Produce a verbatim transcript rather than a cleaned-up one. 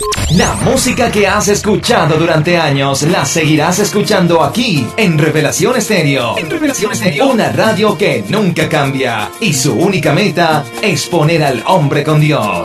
La música que has escuchado durante años la seguirás escuchando aquí en Revelación Estéreo. En Revelación Estéreo, una radio que nunca cambia y su única meta es poner al hombre con Dios.